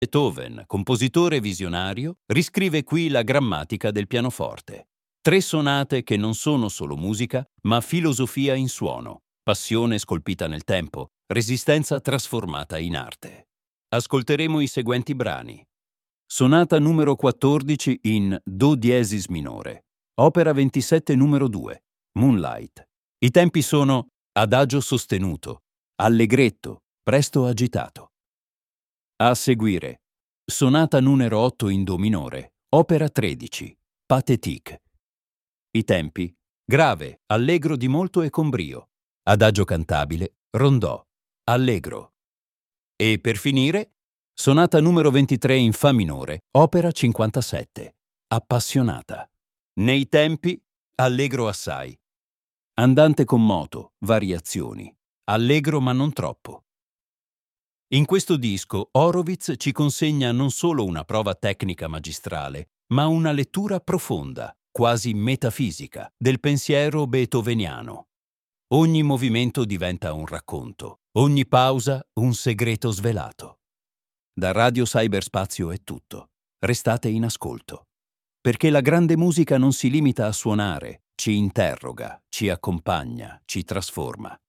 Beethoven, compositore visionario, riscrive qui la grammatica del pianoforte. 3 sonate che non sono solo musica, ma filosofia in suono, passione scolpita nel tempo, resistenza trasformata in arte. Ascolteremo i seguenti brani. Sonata numero 14 in Do diesis minore, opera 27 numero 2, Moonlight. I tempi sono adagio sostenuto, allegretto, presto agitato. A seguire, sonata numero 8 in Do minore, opera 13, Pathétique. I tempi, grave, allegro di molto e con brio, adagio cantabile, rondò, allegro. E per finire, sonata numero 23 in Fa minore, opera 57, appassionata. Nei tempi, allegro assai. Andante con moto, variazioni, allegro ma non troppo. In questo disco Horowitz ci consegna non solo una prova tecnica magistrale, ma una lettura profonda, quasi metafisica, del pensiero beethoveniano. Ogni movimento diventa un racconto, ogni pausa un segreto svelato. Da Radio Cyberspazio è tutto. Restate in ascolto. Perché la grande musica non si limita a suonare, ci interroga, ci accompagna, ci trasforma.